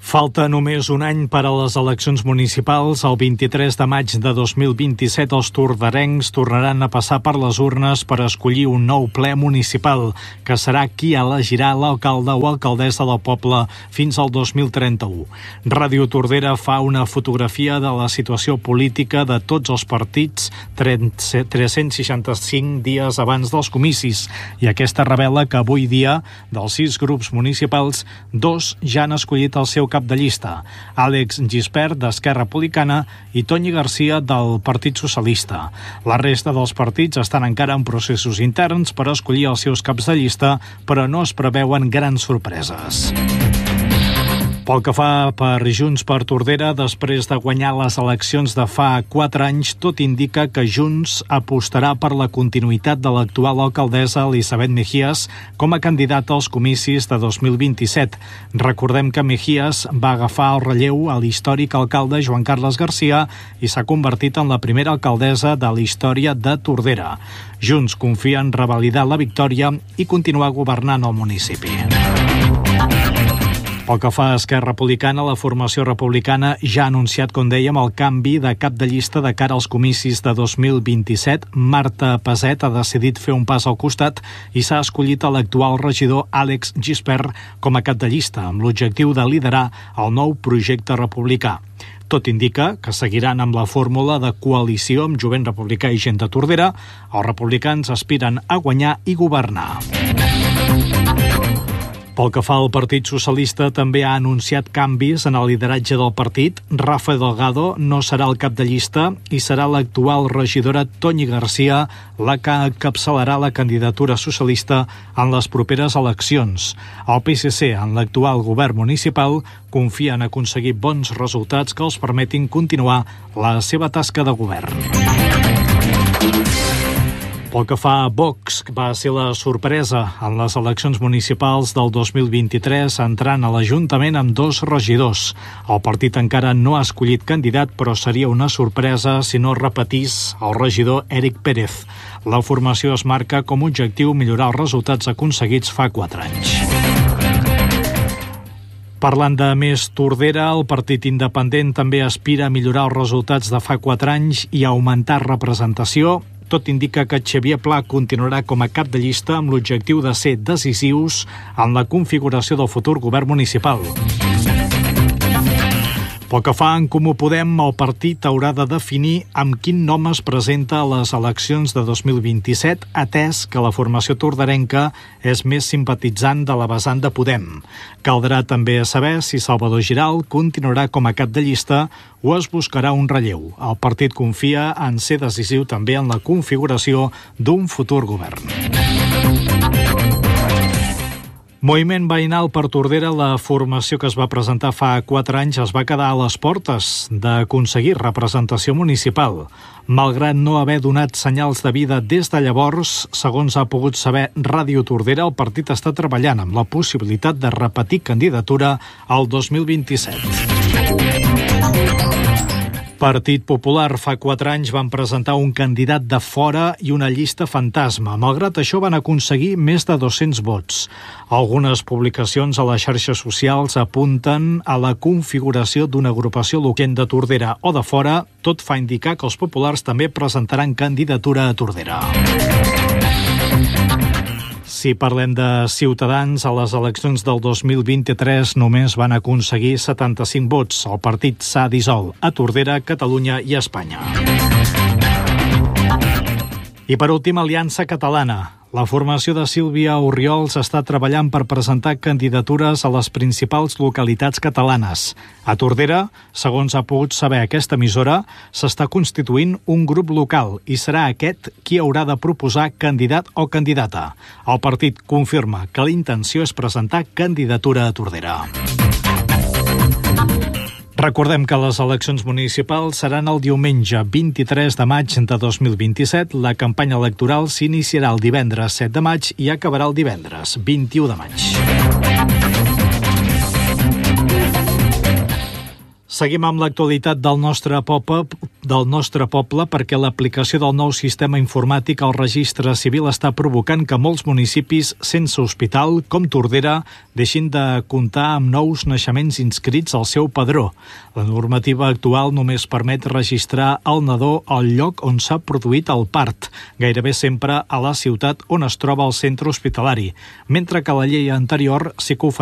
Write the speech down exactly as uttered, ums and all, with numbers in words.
Falta només un any per a les eleccions municipals. El vint-i-tres de maig de dos mil vint-i-set els torderencs tornaran a passar per les urnes per escollir un nou ple municipal, que serà qui elegirà l'alcalde o alcaldessa del poble fins al dos mil trenta-u. Ràdio Tordera fa una fotografia de la situació política de tots els partits tres-cents seixanta-cinc dies abans dels comicis, i aquesta revela que avui dia, dels sis grups municipals, dos ja han escollit el seu cap de llista, Àlex Gispert, d'Esquerra Republicana, i Toni Garcia, del Partit Socialista. La resta dels partits estan encara en processos interns per escollir els seus caps de llista, però no es preveuen grans sorpreses. Pel que fa per Junts per Tordera, després de guanyar les eleccions de fa quatre anys, tot indica que Junts apostarà per la continuïtat de l'actual alcaldessa Elisabet Mejías com a candidata als comicis de dos mil vint-i-set. Recordem que Mejías va agafar el relleu a l'històric alcalde Joan Carles Garcia i s'ha convertit en la primera alcaldessa de la història de Tordera. Junts confia en revalidar la victòria i continuar governant el municipi. Pel que fa a Esquerra Republicana, la formació republicana ja ha anunciat, com dèiem, el canvi de cap de llista de cara als comicis de dos mil vint-i-set. Marta Peset ha decidit fer un pas al costat i s'ha escollit a l'actual regidor Àlex Gispert com a cap de llista, amb l'objectiu de liderar el nou projecte republicà. Tot indica que seguiran amb la fórmula de coalició amb Jovent Republicà i Gent de Tordera. Els republicans aspiren a guanyar i governar. Pel que fa al Partit Socialista, també ha anunciat canvis en el lideratge del partit. Rafa Delgado no serà el cap de llista i serà l'actual regidora Toni Garcia la que encapçalarà la candidatura socialista en les properes eleccions. El P S C, en l'actual govern municipal, confia en aconseguir bons resultats que els permetin continuar la seva tasca de govern. Pel que fa a Vox, va ser la sorpresa en les eleccions municipals del dos mil vint-i-tres, entrant a l'Ajuntament amb dos regidors. El partit encara no ha escollit candidat, però seria una sorpresa si no repetís el regidor Eric Pérez. La formació es marca com a objectiu millorar els resultats aconseguits fa quatre anys. Parlant de més Tordera, el Partit Independent també aspira a millorar els resultats de fa quatre anys i a augmentar representació. Tot indica que Xavier Pla continuarà com a cap de llista amb l'objectiu de ser decisius en la configuració del futur govern municipal. Pel que fa en Comú Podem, el partit haurà de definir amb quin nom es presenta a les eleccions de dos mil vint-i-set, atès que la formació torderenca és més simpatitzant de la vessant de Podem. Caldrà també saber si Salvador Giral continuarà com a cap de llista o es buscarà un relleu. El partit confia en ser decisiu també en la configuració d'un futur govern. Moviment Veïnal per Tordera, la formació que es va presentar fa quatre anys, es va quedar a les portes d'aconseguir representació municipal. Malgrat no haver donat senyals de vida des de llavors, segons ha pogut saber Ràdio Tordera, el partit està treballant amb la possibilitat de repetir candidatura al dos mil vint-i-set. Partit Popular, fa quatre anys van presentar un candidat de fora i una llista fantasma. Malgrat això van aconseguir més de dos-cents vots. Algunes publicacions a les xarxes socials apunten a la configuració d'una agrupació local de Tordera o de fora. Tot fa indicar que els populars també presentaran candidatura a Tordera. Si parlem de Ciutadans, a les eleccions del dos mil vint-i-tres només van aconseguir setanta-cinc vots. El partit s'ha dissolt a Tordera, Catalunya i Espanya. I per últim, Aliança Catalana. La formació de Sílvia Orriols està treballant per presentar candidatures a les principals localitats catalanes. A Tordera, segons ha pogut saber aquesta emissora, s'està constituint un grup local i serà aquest qui haurà de proposar candidat o candidata. El partit confirma que la intenció és presentar candidatura a Tordera. Recordem que les eleccions municipals seran el diumenge vint-i-tres de maig de dos mil vint-i-set. La campanya electoral s'iniciarà el divendres set de maig i acabarà el divendres vint-i-u de maig. Seguim amb l'actualitat del nostre poble, del nostre poble perquè l'aplicació del nou sistema informàtic al registre civil està provocant que molts municipis sense hospital, com Tordera, deixin de comptar amb nous naixements inscrits al seu padró. La normativa actual només permet registrar el nadó al lloc on s'ha produït el part, gairebé sempre a la ciutat on es troba el centre hospitalari, mentre que la llei anterior sí que oferia